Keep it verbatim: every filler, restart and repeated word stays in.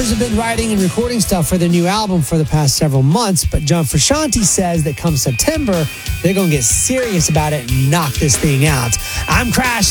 Brothers have been writing and recording stuff for their new album for the past several months, but John Frusciante says that come September, they're going to get serious about it and knock this thing out. I'm Crash.